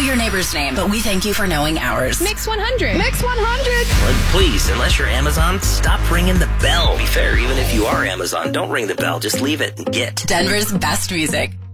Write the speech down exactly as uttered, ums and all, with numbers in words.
your neighbor's name, but we thank you for knowing ours. Mix one hundred. Mix one hundred. Well, please, unless you're Amazon, stop ringing the bell. Be fair, even if you are Amazon, don't ring the bell. Just leave it and get. Denver's best music.